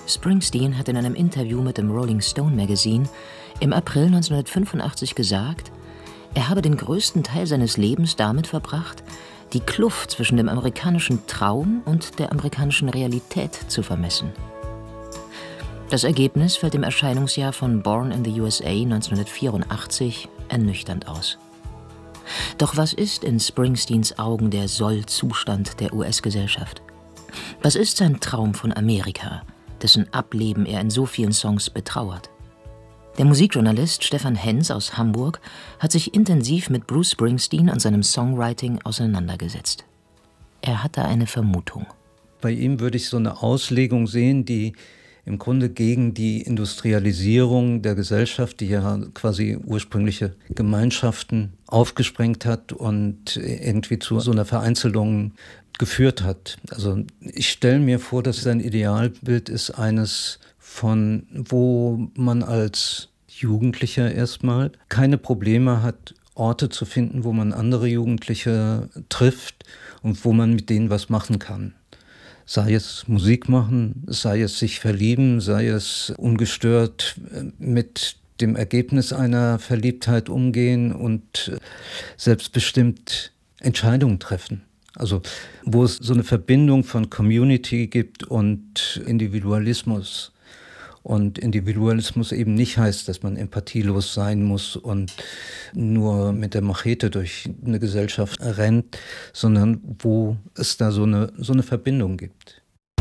Springsteen hat in einem Interview mit dem Rolling Stone Magazine im April 1985 gesagt, er habe den größten Teil seines Lebens damit verbracht, die Kluft zwischen dem amerikanischen Traum und der amerikanischen Realität zu vermessen. Das Ergebnis fällt im Erscheinungsjahr von Born in the USA 1984 ernüchternd aus. Doch was ist in Springsteens Augen der Soll-Zustand der US-Gesellschaft? Was ist sein Traum von Amerika, dessen Ableben er in so vielen Songs betrauert? Der Musikjournalist Stefan Henz aus Hamburg hat sich intensiv mit Bruce Springsteen und seinem Songwriting auseinandergesetzt. Er hat da eine Vermutung. Bei ihm würde ich so eine Auslegung sehen, die im Grunde gegen die Industrialisierung der Gesellschaft, die ja quasi ursprüngliche Gemeinschaften aufgesprengt hat und irgendwie zu so einer Vereinzelung geführt hat. Also ich stelle mir vor, dass sein Idealbild ist eines von, wo man als Jugendlicher erstmal keine Probleme hat, Orte zu finden, wo man andere Jugendliche trifft und wo man mit denen was machen kann. Sei es Musik machen, sei es sich verlieben, sei es ungestört mit dem Ergebnis einer Verliebtheit umgehen und selbstbestimmt Entscheidungen treffen. Also wo es so eine Verbindung von Community gibt und Individualismus. Und Individualismus eben nicht heißt, dass man empathielos sein muss und nur mit der Machete durch eine Gesellschaft rennt, sondern wo es da so eine Verbindung gibt.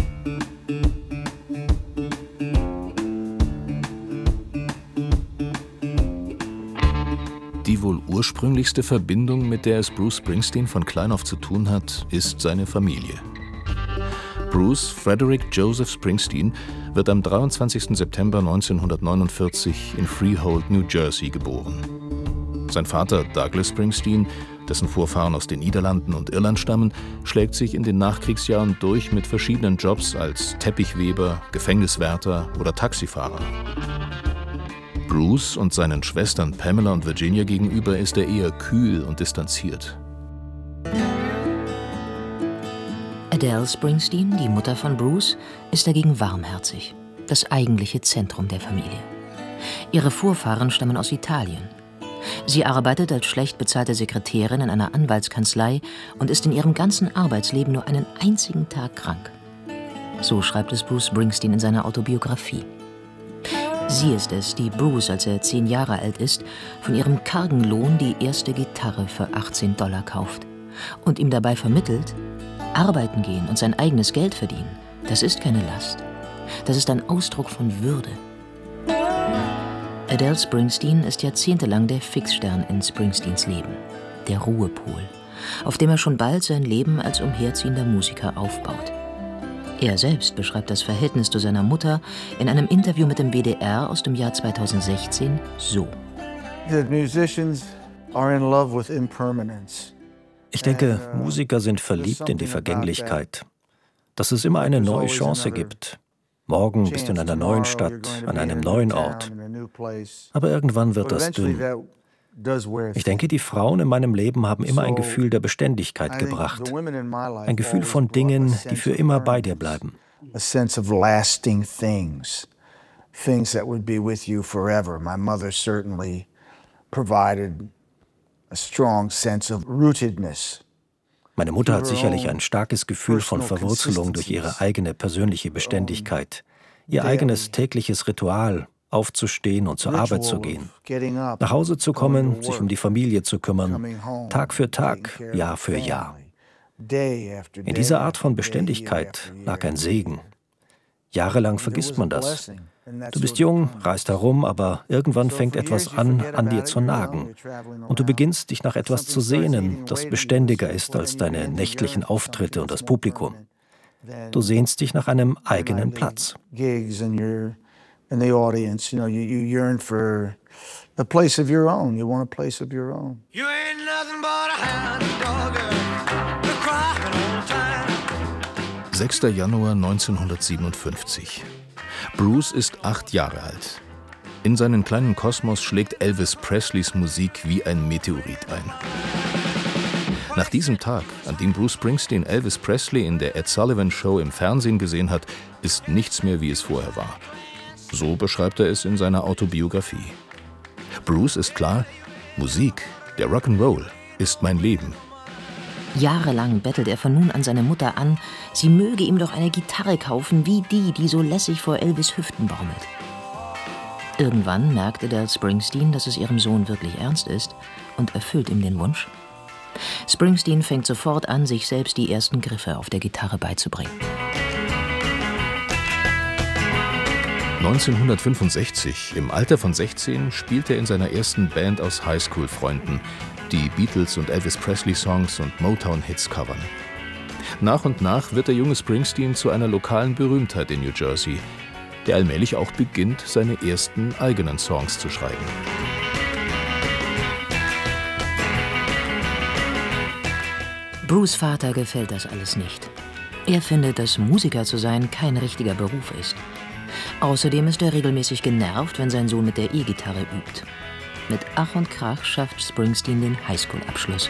Die wohl ursprünglichste Verbindung, mit der es Bruce Springsteen von klein auf zu tun hat, ist seine Familie. Bruce Frederick Joseph Springsteen wird am 23. September 1949 in Freehold, New Jersey geboren. Sein Vater Douglas Springsteen, dessen Vorfahren aus den Niederlanden und Irland stammen, schlägt sich in den Nachkriegsjahren durch mit verschiedenen Jobs als Teppichweber, Gefängniswärter oder Taxifahrer. Bruce und seinen Schwestern Pamela und Virginia gegenüber ist er eher kühl und distanziert. Adele Springsteen, die Mutter von Bruce, ist dagegen warmherzig, das eigentliche Zentrum der Familie. Ihre Vorfahren stammen aus Italien. Sie arbeitet als schlecht bezahlte Sekretärin in einer Anwaltskanzlei und ist in ihrem ganzen Arbeitsleben nur einen einzigen Tag krank. So schreibt es Bruce Springsteen in seiner Autobiografie. Sie ist es, die Bruce, als er 10 Jahre alt ist, von ihrem kargen Lohn die erste Gitarre für $18 kauft und ihm dabei vermittelt: Arbeiten gehen und sein eigenes Geld verdienen, das ist keine Last. Das ist ein Ausdruck von Würde. Adele Springsteen ist jahrzehntelang der Fixstern in Springsteens Leben, der Ruhepol, auf dem er schon bald sein Leben als umherziehender Musiker aufbaut. Er selbst beschreibt das Verhältnis zu seiner Mutter in einem Interview mit dem WDR aus dem Jahr 2016 so. The musicians are in love with impermanence. Ich denke, Musiker sind verliebt in die Vergänglichkeit, dass es immer eine neue Chance gibt. Morgen bist du in einer neuen Stadt, an einem neuen Ort. Aber irgendwann wird das dünn. Ich denke, die Frauen in meinem Leben haben immer ein Gefühl der Beständigkeit gebracht. Ein Gefühl von Dingen, die für immer bei dir bleiben. A sense of lasting things. Things that would be with you forever. My mother certainly provided a strong sense of rootedness. Meine Mutter hat sicherlich ein starkes Gefühl von Verwurzelung durch ihre eigene persönliche Beständigkeit, ihr eigenes tägliches Ritual, aufzustehen und zur Arbeit zu gehen, nach Hause zu kommen, sich um die Familie zu kümmern, Tag für Tag, Jahr für Jahr. In dieser Art von Beständigkeit lag ein Segen. Jahrelang vergisst man das. Du bist jung, reist herum, aber irgendwann fängt etwas an dir zu nagen. Und du beginnst, dich nach etwas zu sehnen, das beständiger ist als deine nächtlichen Auftritte und das Publikum. Du sehnst dich nach einem eigenen Platz. A place of your own. You want a place of your own. You ain't nothing but a hound dog, you're crying all the time. 6. Januar 1957. Bruce ist 8 Jahre alt. In seinen kleinen Kosmos schlägt Elvis Presleys Musik wie ein Meteorit ein. Nach diesem Tag, an dem Bruce Springsteen Elvis Presley in der Ed Sullivan Show im Fernsehen gesehen hat, ist nichts mehr, wie es vorher war. So beschreibt er es in seiner Autobiografie. Bruce ist klar, Musik, der Rock'n'Roll, ist mein Leben. Jahrelang bettelt er von nun an seine Mutter an, sie möge ihm doch eine Gitarre kaufen, wie die so lässig vor Elvis Hüften baumelt. Irgendwann merkte der Springsteen, dass es ihrem Sohn wirklich ernst ist und erfüllt ihm den Wunsch. Springsteen fängt sofort an, sich selbst die ersten Griffe auf der Gitarre beizubringen. 1965, im Alter von 16, spielt er in seiner ersten Band aus Highschool-Freunden, die Beatles und Elvis Presley-Songs und Motown-Hits covern. Nach und nach wird der junge Springsteen zu einer lokalen Berühmtheit in New Jersey, der allmählich auch beginnt, seine ersten eigenen Songs zu schreiben. Bruce' Vater gefällt das alles nicht. Er findet, dass Musiker zu sein kein richtiger Beruf ist. Außerdem ist er regelmäßig genervt, wenn sein Sohn mit der E-Gitarre übt. Mit Ach und Krach schafft Springsteen den Highschool-Abschluss.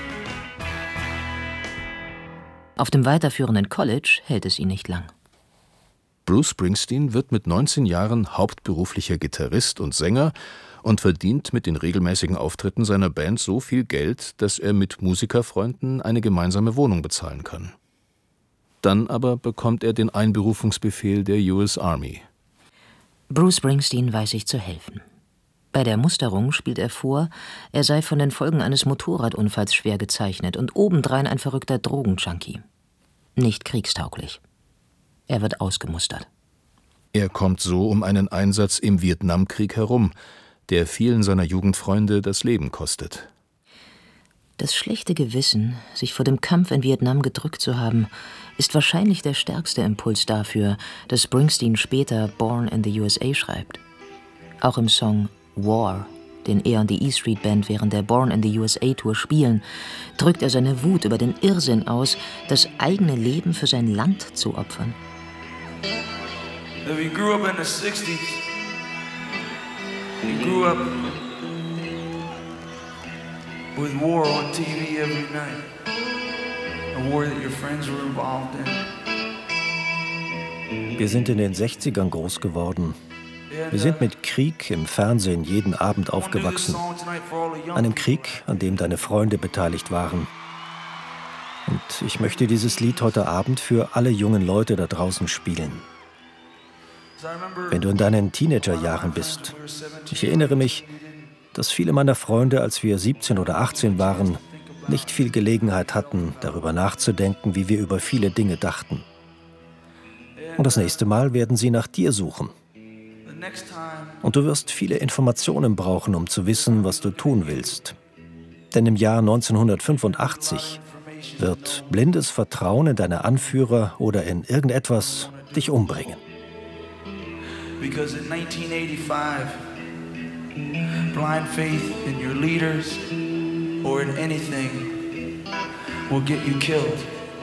Auf dem weiterführenden College hält es ihn nicht lang. Bruce Springsteen wird mit 19 Jahren hauptberuflicher Gitarrist und Sänger und verdient mit den regelmäßigen Auftritten seiner Band so viel Geld, dass er mit Musikerfreunden eine gemeinsame Wohnung bezahlen kann. Dann aber bekommt er den Einberufungsbefehl der US Army. Bruce Springsteen weiß sich zu helfen. Bei der Musterung spielt er vor, er sei von den Folgen eines Motorradunfalls schwer gezeichnet und obendrein ein verrückter Drogenjunkie. Nicht kriegstauglich. Er wird ausgemustert. Er kommt so um einen Einsatz im Vietnamkrieg herum, der vielen seiner Jugendfreunde das Leben kostet. Das schlechte Gewissen, sich vor dem Kampf in Vietnam gedrückt zu haben, ist wahrscheinlich der stärkste Impuls dafür, dass Springsteen später Born in the USA schreibt. Auch im Song War, den er und die E Street Band während der Born in the USA Tour spielen, drückt er seine Wut über den Irrsinn aus, das eigene Leben für sein Land zu opfern. If you grew up in the 60s, you grew up with war on TV every night, a war that your friends were involved in. Wir sind in den 60ern groß geworden. Wir sind mit Krieg im Fernsehen jeden Abend aufgewachsen. Einem Krieg, an dem deine Freunde beteiligt waren. Und ich möchte dieses Lied heute Abend für alle jungen Leute da draußen spielen. Wenn du in deinen Teenagerjahren bist. Ich erinnere mich, dass viele meiner Freunde, als wir 17 oder 18 waren, nicht viel Gelegenheit hatten, darüber nachzudenken, wie wir über viele Dinge dachten. Und das nächste Mal werden sie nach dir suchen. Und du wirst viele Informationen brauchen, um zu wissen, was du tun willst. Denn im Jahr 1985 wird blindes Vertrauen in deine Anführer oder in irgendetwas dich umbringen. Because in 1985, blind faith in your leaders or in anything will get you killed.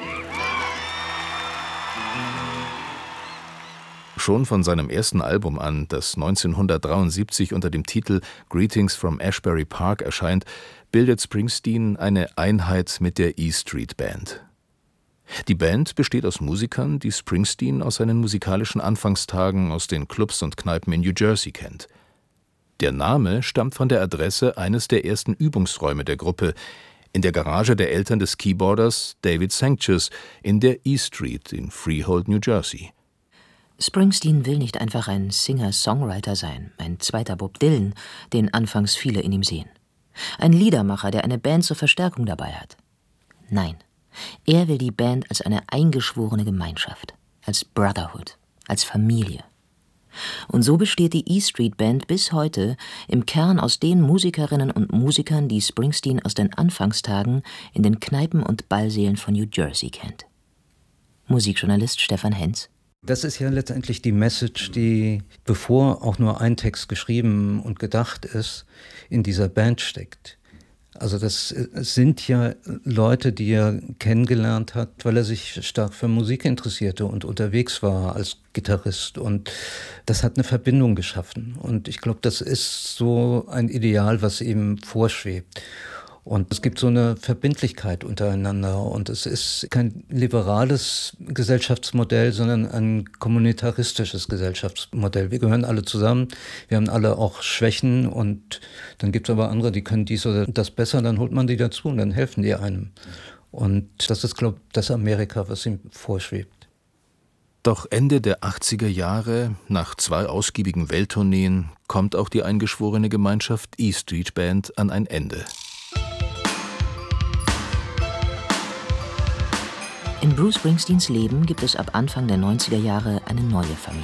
Schon von seinem ersten Album an, das 1973 unter dem Titel Greetings from Ashbury Park erscheint, bildet Springsteen eine Einheit mit der E Street Band. Die Band besteht aus Musikern, die Springsteen aus seinen musikalischen Anfangstagen aus den Clubs und Kneipen in New Jersey kennt. Der Name stammt von der Adresse eines der ersten Übungsräume der Gruppe, in der Garage der Eltern des Keyboarders David Sanchez in der E Street in Freehold, New Jersey. Springsteen will nicht einfach ein Singer-Songwriter sein, ein zweiter Bob Dylan, den anfangs viele in ihm sehen. Ein Liedermacher, der eine Band zur Verstärkung dabei hat. Nein, er will die Band als eine eingeschworene Gemeinschaft, als Brotherhood, als Familie. Und so besteht die E Street Band bis heute im Kern aus den Musikerinnen und Musikern, die Springsteen aus den Anfangstagen in den Kneipen und Ballsälen von New Jersey kennt. Musikjournalist Stefan Henz. Das ist ja letztendlich die Message, die, bevor auch nur ein Text geschrieben und gedacht ist, in dieser Band steckt. Also das sind ja Leute, die er kennengelernt hat, weil er sich stark für Musik interessierte und unterwegs war als Gitarrist. Und das hat eine Verbindung geschaffen. Und ich glaube, das ist so ein Ideal, was ihm vorschwebt. Und es gibt so eine Verbindlichkeit untereinander. Und es ist kein liberales Gesellschaftsmodell, sondern ein kommunitaristisches Gesellschaftsmodell. Wir gehören alle zusammen, wir haben alle auch Schwächen und dann gibt es aber andere, die können dies oder das besser, dann holt man die dazu und dann helfen die einem. Und das ist, glaube ich, das Amerika, was ihm vorschwebt. Doch Ende der 80er Jahre, nach 2 ausgiebigen Welttourneen, kommt auch die eingeschworene Gemeinschaft E Street Band an ein Ende. In Bruce Springsteens Leben gibt es ab Anfang der 90er Jahre eine neue Familie.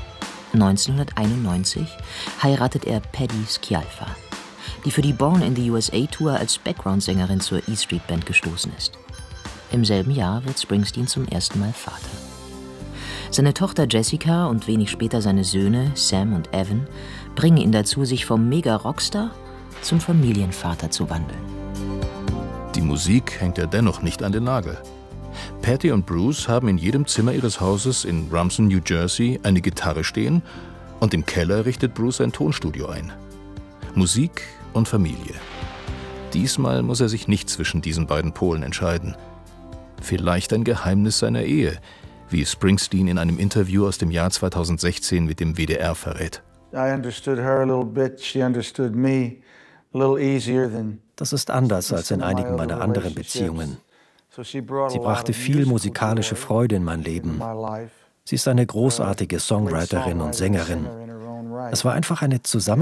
1991 heiratet er Paddy Scialfa, die für die Born in the USA Tour als Background-Sängerin zur E Street Band gestoßen ist. Im selben Jahr wird Springsteen zum ersten Mal Vater. Seine Tochter Jessica und wenig später seine Söhne Sam und Evan bringen ihn dazu, sich vom Mega-Rockstar zum Familienvater zu wandeln. Die Musik hängt er dennoch nicht an den Nagel. Patty und Bruce haben in jedem Zimmer ihres Hauses in Rumson, New Jersey, eine Gitarre stehen und im Keller richtet Bruce ein Tonstudio ein. Musik und Familie. Diesmal muss er sich nicht zwischen diesen beiden Polen entscheiden. Vielleicht ein Geheimnis seiner Ehe, wie Springsteen in einem Interview aus dem Jahr 2016 mit dem WDR verrät. Das ist anders als in einigen meiner anderen Beziehungen. Sie brachte viel musikalische Freude in mein Leben. Sie ist eine großartige Songwriterin und Sängerin. Es war einfach eine Zusammenarbeit